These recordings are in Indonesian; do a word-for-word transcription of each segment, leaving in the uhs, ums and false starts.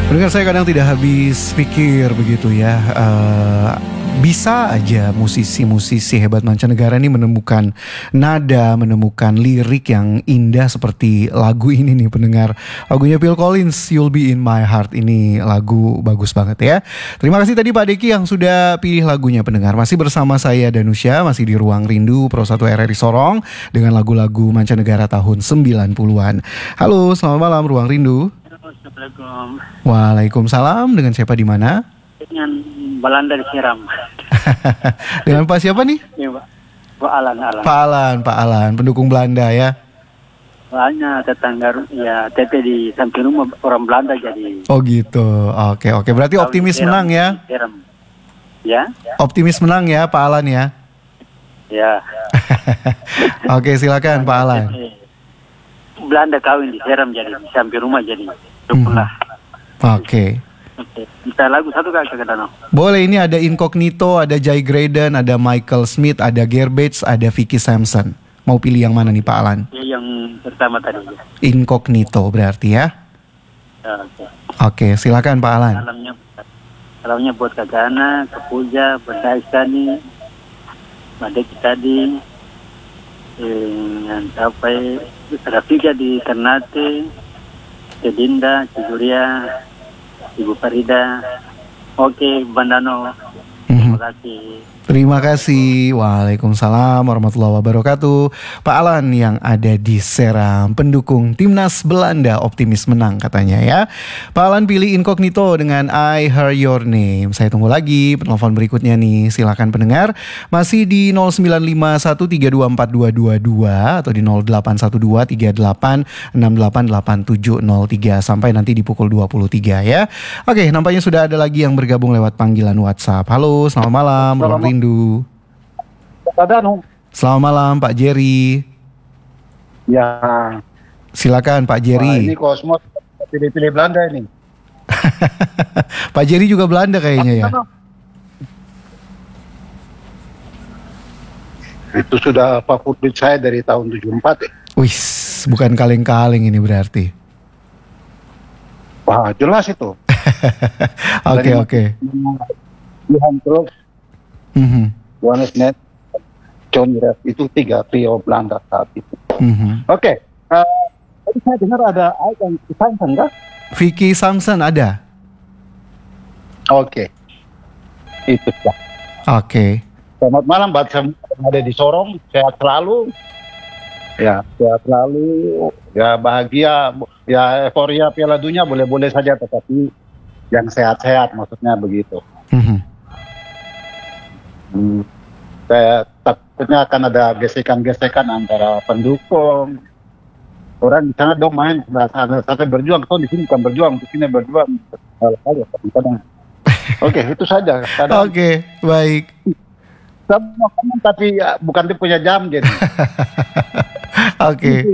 Mendengar saya kadang tidak habis pikir begitu ya. Uh, bisa aja musisi-musisi hebat mancanegara ini menemukan nada, menemukan lirik yang indah seperti lagu ini nih pendengar. Lagunya Phil Collins, You'll Be In My Heart. Ini lagu bagus banget ya. Terima kasih tadi Pak Deki yang sudah pilih lagunya pendengar. Masih bersama saya Danusya, masih di Ruang Rindu Pro satu R R I Sorong dengan lagu-lagu mancanegara tahun sembilan puluhan. Halo, selamat malam Ruang Rindu. Assalamualaikum. Waalaikumsalam. Dengan siapa di mana? Dengan Belanda di Siram. Dengan Pak siapa nih? Ya, Pak. Pak Alan, Alan. Pak Alan, Pak Alan, pendukung Belanda ya. Soalnya tetangga ya tete di samping rumah orang Belanda jadi. Oh gitu. Oke, oke. Berarti optimis Siram, menang ya? Siram. Ya? Optimis menang ya Pak Alan ya? Ya. Oke, silakan Pak Alan. Belanda kawin di Siram jadi di samping rumah jadi. Dukunglah. Hmm. Oke. Oke. Kita lagu satu kali ke Danau. Boleh, ini ada Incognito, ada Jay Graydon, ada Michael Smith, ada Garbage, ada Vicky Sampson. Mau pilih yang mana nih Pak Alan? Ya, yang pertama tadi. Ya. Incognito berarti ya? Ya, oke. Oke, silakan Pak Alan. Salamnya, salamnya buat Kak Gana, Kak Puja, Benda Istani, Madeki tadi, yang sampai Rafika di Ternate, Cedinda, Ciguria, Ibu Farida. Oke, Bandano. Terima kasih. Terima kasih. Waalaikumsalam warahmatullahi wabarakatuh. Pak Alan yang ada di Seram, pendukung timnas Belanda, optimis menang katanya ya. Pak Alan pilih Incognito dengan I Heard Your Name. Saya tunggu lagi penelpon berikutnya nih. Silakan pendengar. Masih di nol sembilan lima satu tiga dua empat dua dua dua atau di nol delapan satu dua tiga delapan enam delapan delapan tujuh nol tiga sampai nanti di pukul dua puluh tiga ya. Oke, nampaknya sudah ada lagi yang bergabung lewat panggilan WhatsApp. Halo, selamat malam. Ruang Rindu. Selamat malam Pak Jerry. Ya. Silakan Pak Jerry. Wah, ini Kosmos pilih-pilih Belanda ini. Pak Jerry juga Belanda kayaknya ya. Itu sudah favorit saya dari tahun tujuh puluh empat ya. Wih, bukan kaleng-kaleng ini berarti. Wah, jelas itu. Oke, oke. Johan Cruyff, Mm-hmm. Johannes Net, John Ref, itu tiga trio Belanda saat itu. Mm-hmm. Oke, okay. uh, tadi saya dengar ada Icon Sampson enggak? Vicky Sampson ada. Oke, okay. Itu ya. Oke. Okay. Selamat malam, buat saya ada di Sorong, sehat selalu. Ya, sehat selalu. Ya bahagia, ya euforia Piala Dunia boleh-boleh saja, tetapi yang sehat-sehat, maksudnya begitu. Mm-hmm. Hmm, saya takutnya akan ada gesekan-gesekan antara pendukung. Orang di sana dong main, sampai berjuang, kau di sini bukan berjuang, di sini berjuang. Kadang-kadang. Oke, itu saja. Oke, okay, baik. Saya mau ngomong, tapi ya, bukan dia punya jam jadi. Oke.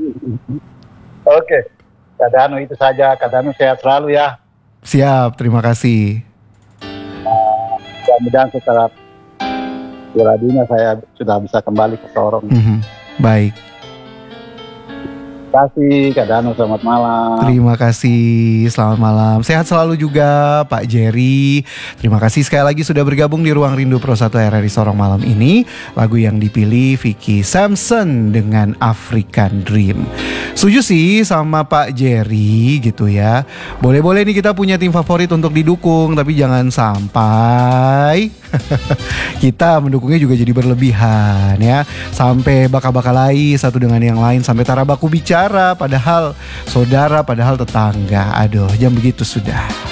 Oke, Kak Danu itu saja. Kak Danu sehat selalu ya. Siap, terima kasih. Mudah-mudahan setelah Piala Dunia saya sudah bisa kembali ke Sorong. Mm-hmm. Baik. Terima kasih Kak Danu, selamat malam. Terima kasih, selamat malam. Sehat selalu juga Pak Jerry. Terima kasih sekali lagi sudah bergabung di Ruang Rindu Pro satu R R I Sorong malam ini. Lagu yang dipilih Vicky Sampson dengan African Dream. Setuju sih sama Pak Jerry gitu ya. Boleh-boleh nih kita punya tim favorit untuk didukung, tapi jangan sampai kita mendukungnya juga jadi berlebihan ya. Sampai baka-bakalai satu dengan yang lain, sampai tarabaku bicara padahal saudara, padahal tetangga. Aduh, jangan begitu sudah.